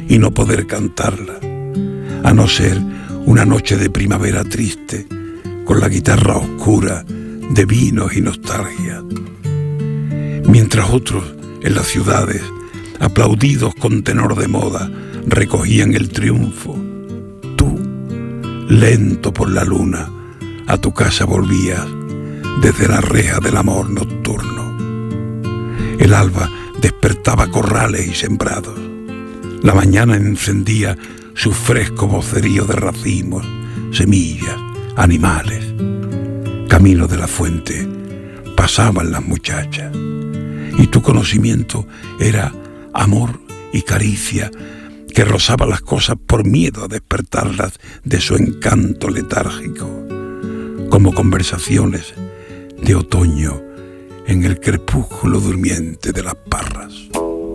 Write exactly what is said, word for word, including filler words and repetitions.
y no poder cantarla, a no ser una noche de primavera triste, con la guitarra oscura de vinos y nostalgia. Mientras otros en las ciudades, aplaudidos con tenor de moda, recogían el triunfo, tú, lento por la luna, a tu casa volvías desde la reja del amor nocturno. El alba despertaba corrales y sembrados. La mañana encendía su fresco vocerío de racimos, semillas, animales. Camino de la fuente pasaban las muchachas, y tu conocimiento era amor y caricia que rozaba las cosas por miedo a despertarlas de su encanto letárgico, como conversaciones de otoño en el crepúsculo durmiente de las parras.